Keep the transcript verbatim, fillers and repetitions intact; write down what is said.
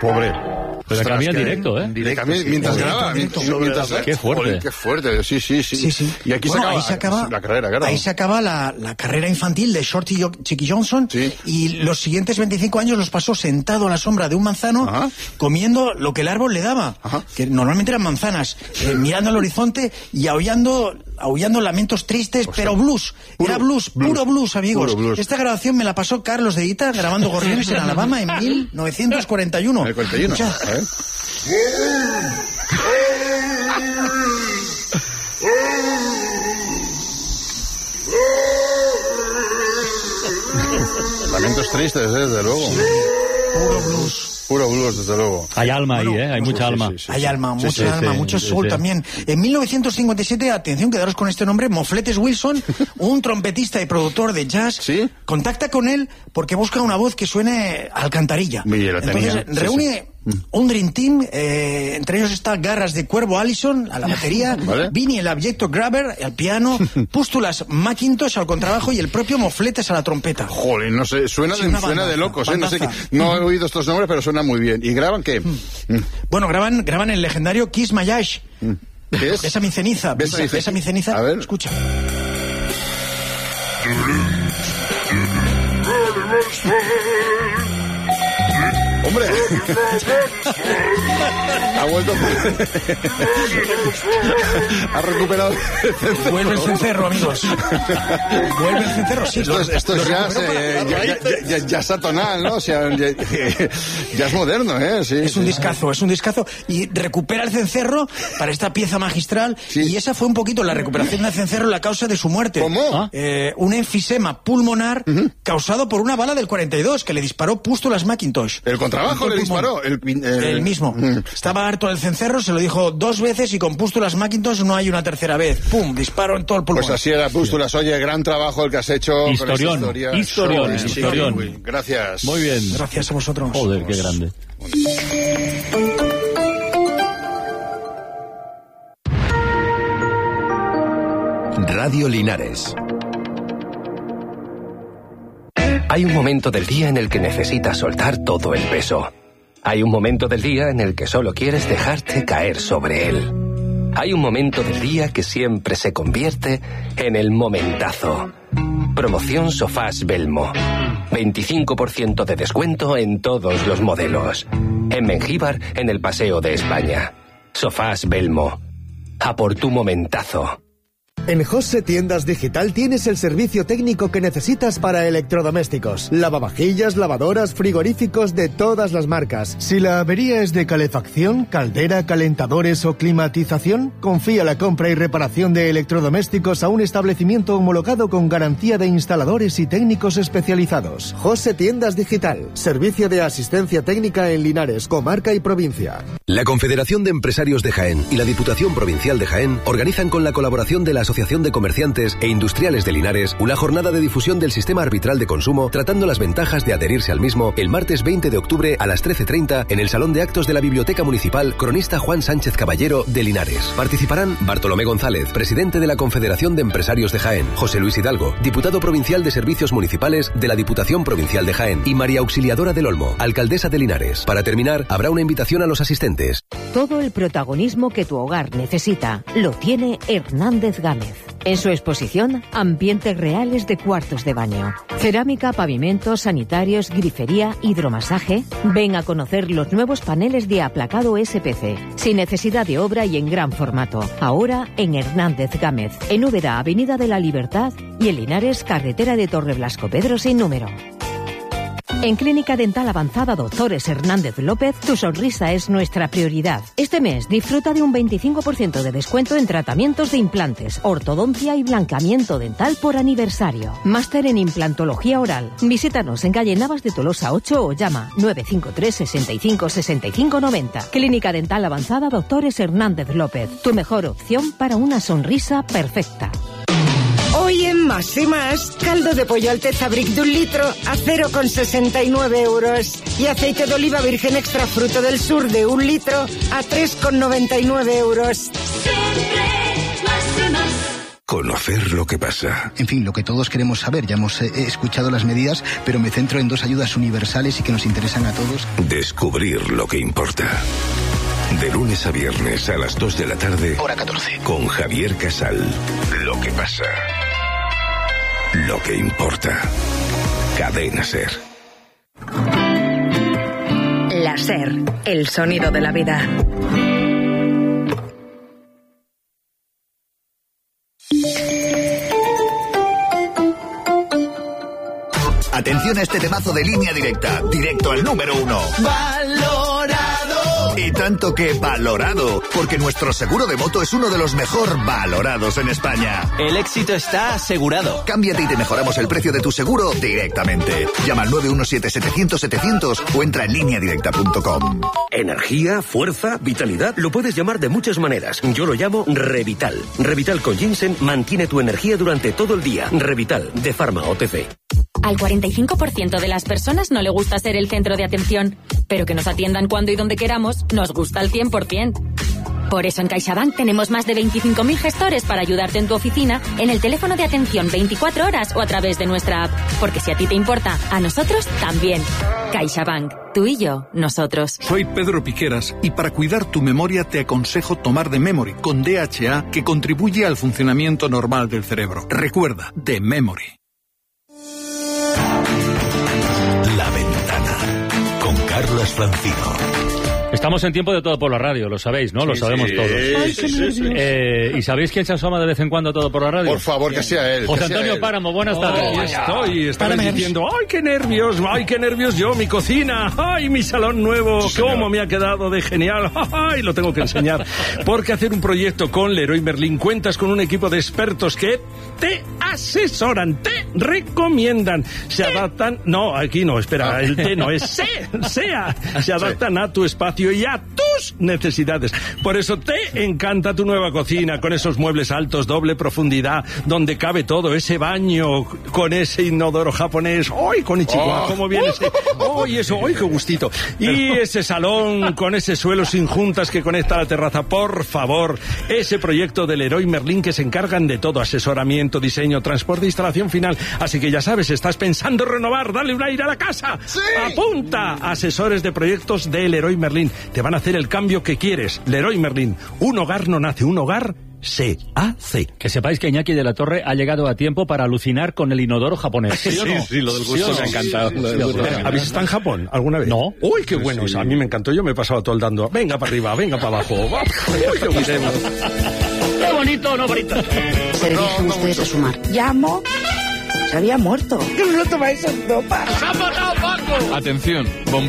Pobre. Pero cambia en directo, ¿eh? Le cambia mientras sí, graba. directo, Mientras, mientras, directo. Qué fuerte. Joder, qué fuerte, sí, sí, sí. Sí, sí. Y aquí Bueno, se, acaba, ahí se acaba la carrera, claro. Ahí se acaba la, la carrera infantil de Shorty Jo- Chicky Johnson. Sí. Y los siguientes veinticinco años los pasó sentado a la sombra de un manzano, Ajá. comiendo lo que el árbol le daba, Ajá. que normalmente eran manzanas, eh, mirando al horizonte y aullando, aullando lamentos tristes, O sea, pero blues. puro Era blues, blues. puro blues, amigos. Puro blues. Esta grabación me la pasó Carlos de Ita grabando Gorriones en Alabama en mil novecientos cuarenta y uno. En el cuarenta y uno. Escucha. A ver. Lamentos tristes, ¿eh? Desde luego. Puro blues. Puro blues, desde luego. Hay alma ahí, ¿eh? Hay mucha sí, alma. sí, sí. Hay alma, Sí, mucha sí, alma, sí, mucho sí, soul sí. también. En mil novecientos cincuenta y siete, atención, quedaros con este nombre, Mofletes Wilson, un trompetista y productor de jazz, ¿Sí? contacta con él porque busca una voz que suene a alcantarilla. Mira, la tenía. Entonces Sí, reúne un Dream Team, eh, entre ellos está Garras de Cuervo Allison a la batería, Vale. Vinny el abyecto Grabber al piano, Pústulas Macintosh al contrabajo y el propio Mofletes a la trompeta. Joder, no sé, suena, Sí, de, una suena de bandaza, locos, ¿eh? No sé qué, bandaza. no he oído estos nombres, pero suena muy bien. ¿Y graban qué? Mm. Bueno, graban, graban el legendario Kiss My Ash. ¿Qué es? Besa mi ceniza, Besa besa, mi ce- besa mi ceniza. A ver. Escucha. ¡Hombre! Ha vuelto. Ha recuperado. Vuelve el cencerro, amigos. Vuelve el cencerro, sí. Esto es, esto es jazz, eh, ya, ya, ya, ya, jazz atonal, ¿no? O sea, ya, ya es moderno, ¿eh? Sí, Es un sí. discazo, es un discazo. Y recupera el cencerro para esta pieza magistral. Sí. Y esa fue un poquito la recuperación del cencerro, la causa de su muerte. ¿Cómo? ¿Ah? Eh, un enfisema pulmonar causado por una bala del cuarenta y dos que le disparó Pústulas Macintosh. El contrabajo le El pulmón. disparó. El, el, El mismo. Estaba harto del cencerro, se lo dijo dos veces y con Pústulas Macintosh no hay una tercera vez. ¡Pum! Disparo en todo el pulmón. Pues así era, Pústulas. Oye, gran trabajo el que has hecho. con esta Historión, historia. historión, Joder, sí, historión. muy bien. Gracias. Muy bien. Gracias a vosotros. Joder, qué grande. Radio Linares. Hay un momento del día en el que necesitas soltar todo el peso. Hay un momento del día en el que solo quieres dejarte caer sobre él. Hay un momento del día que siempre se convierte en el momentazo. Promoción Sofás Belmo. veinticinco por ciento de descuento en todos los modelos. En Mengíbar, en el Paseo de España. Sofás Belmo. A por tu momentazo. En Jose Tiendas Digital tienes el servicio técnico que necesitas para electrodomésticos. Lavavajillas, lavadoras, frigoríficos de todas las marcas. Si la avería es de calefacción, caldera, calentadores o climatización, confía la compra y reparación de electrodomésticos a un establecimiento homologado con garantía de instaladores y técnicos especializados. Jose Tiendas Digital. Servicio de asistencia técnica en Linares, comarca y provincia. La Confederación de Empresarios de Jaén y la Diputación Provincial de Jaén organizan con la colaboración de la Asociación de Comerciantes e Industriales de Linares una jornada de difusión del sistema arbitral de consumo tratando las ventajas de adherirse al mismo el martes veinte de octubre a las trece treinta en el Salón de Actos de la Biblioteca Municipal Cronista Juan Sánchez Caballero de Linares. Participarán Bartolomé González, presidente de la Confederación de Empresarios de Jaén, José Luis Hidalgo, diputado provincial de Servicios Municipales de la Diputación Provincial de Jaén y María Auxiliadora del Olmo, alcaldesa de Linares. Para terminar, habrá una invitación a los asistentes. Todo el protagonismo que tu hogar necesita lo tiene Hernández Gámez. En su exposición, ambientes reales de cuartos de baño. Cerámica, pavimentos, sanitarios, grifería, hidromasaje. Ven a conocer los nuevos paneles de aplacado S P C. Sin necesidad de obra y en gran formato. Ahora en Hernández Gámez. En Úbeda, Avenida de la Libertad. Y en Linares, carretera de Torreblasco Pedro sin número. En Clínica Dental Avanzada Doctores Hernández López, tu sonrisa es nuestra prioridad. Este mes disfruta de un veinticinco por ciento de descuento en tratamientos de implantes, ortodoncia y blanqueamiento dental por aniversario. Máster en implantología oral. Visítanos en calle Navas de Tolosa ocho o llama nueve cinco tres, seis cinco, seis cinco nueve cero. Clínica Dental Avanzada Doctores Hernández López, tu mejor opción para una sonrisa perfecta. Hoy en Más y Más, caldo de pollo Alteza Brick de un litro a cero coma sesenta y nueve euros y aceite de oliva virgen extra fruto del sur de un litro a tres coma noventa y nueve euros. Siempre más y más. Conocer lo que pasa. En fin, lo que todos queremos saber. Ya hemos eh, escuchado las medidas, pero me centro en dos ayudas universales y que nos interesan a todos. Descubrir lo que importa. De lunes a viernes a las dos de la tarde. Hora catorce. Con Javier Casal. Lo que pasa. Lo que importa. Cadena SER. La SER, el sonido de la vida. Atención a este temazo de Línea Directa, directo al número uno. ¡Valorado! Y tanto que valorado, porque nuestro seguro de moto es uno de los mejor valorados en España. El éxito está asegurado. Cámbiate y te mejoramos el precio de tu seguro directamente. Llama al nueve uno siete, setecientos, setecientos o entra en línea directa punto com. Energía, fuerza, vitalidad, lo puedes llamar de muchas maneras. Yo lo llamo Revital. Revital con ginseng mantiene tu energía durante todo el día. Revital, de Pharma O T C. Al cuarenta y cinco por ciento de las personas no le gusta ser el centro de atención, pero que nos atiendan cuando y donde queramos nos gusta al cien por ciento. Por eso en CaixaBank tenemos más de veinticinco mil gestores para ayudarte en tu oficina, en el teléfono de atención veinticuatro horas o a través de nuestra app. Porque si a ti te importa, a nosotros también. CaixaBank, tú y yo, nosotros. Soy Pedro Piqueras y para cuidar tu memoria te aconsejo tomar The Memory con D H A, que contribuye al funcionamiento normal del cerebro. Recuerda, The Memory. La Ventana, con Carlos Francino. Estamos en tiempo de Todo por la Radio, lo sabéis, ¿no? Lo Sí, sabemos sí, todos. Ay, qué sí, sí. Eh, ¿Y sabéis quién se asoma de vez en cuando a Todo por la Radio? Por favor, que sea él. José que sea Antonio él. Páramo, buenas Oh, tardes. Ahí estoy, estarán diciendo, ¡ay, qué nervios! ¡Ay, qué nervios yo! Mi cocina, ¡ay, mi salón nuevo! Sí, ¡Cómo me ha quedado de genial! ¡Ay, lo tengo que enseñar! Porque hacer un proyecto con Leroy Merlin cuentas con un equipo de expertos que te asesoran, te recomiendan, se adaptan... No, aquí no, espera, el T no es se, sea, se adaptan a tu espacio y a tus necesidades. Por eso te encanta tu nueva cocina, con esos muebles altos, doble profundidad, donde cabe todo, ese baño con ese inodoro japonés, ¡ay, con Ichiwa! Oh. ¿Cómo viene ese? ¡Ay, eso! ¡Ay, qué gustito! Y ese salón con ese suelo sin juntas que conecta a la terraza, por favor. Ese proyecto del Leroy Merlin que se encargan de todo, asesoramiento, diseño, transporte, instalación final. Así que ya sabes, estás pensando en renovar, dale un aire a la casa. ¡Sí! Apunta, asesores de proyectos de Leroy Merlin. Te van a hacer el cambio que quieres. Leroy Merlin, un hogar no nace, un hogar se hace. Que sepáis que Iñaki de la Torre ha llegado a tiempo para alucinar con el inodoro japonés. ¿Sí o no? Sí, sí, lo del gusto ¿Sí o no? me ha encantado. Lo del gusto me ha encantado. ¿Habéis estado en Japón alguna vez? No. Uy, qué bueno. Sí. O sea, a mí me encantó. Yo me he pasado todo el dando. Venga para arriba, venga para abajo. Uy, qué bonito. ¡Qué bonito, no bonito! Se dirigen ustedes a sumar. Llamo. Se había muerto. ¿Qué no tomáis en sopa? ¡Se ha matado Paco! Atención, bomba.